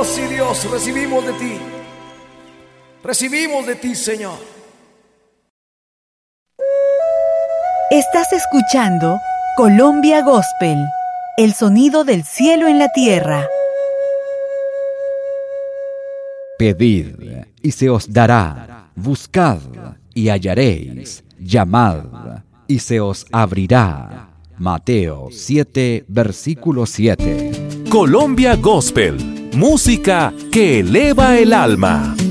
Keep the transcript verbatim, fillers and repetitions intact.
Dios y Dios, recibimos de ti. Recibimos de ti, Señor. Estás escuchando Colombia Gospel, el sonido del cielo en la tierra. Pedid y se os dará, buscad y hallaréis, llamad y se os abrirá. Mateo siete, versículo siete. Colombia Gospel, música que eleva el alma.